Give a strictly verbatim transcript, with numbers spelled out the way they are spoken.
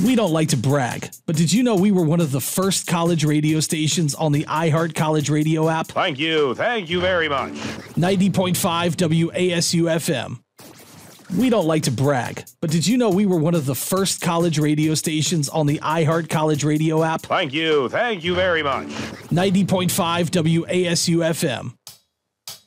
We don't like to brag, but did you know we were one of the first college radio stations on the iHeart College Radio app? Thank you. Thank you very much. ninety point five W A S U F M. We don't like to brag, but did you know we were one of the first college radio stations on the iHeart College Radio app? Thank you. Thank you very much. ninety point five W A S U F M.